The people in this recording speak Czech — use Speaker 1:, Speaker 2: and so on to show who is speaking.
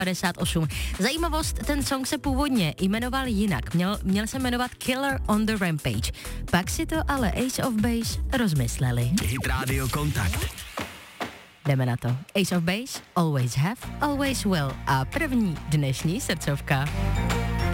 Speaker 1: 58. Zajímavost, ten song se původně jmenoval jinak. Měl se jmenovat Killer on the Rampage. Pak si to ale Ace of Base rozmysleli.
Speaker 2: Hit Radio Kontakt.
Speaker 1: Jdeme na to. Ace of Base, always have, always will. A první dnešní srdcovka.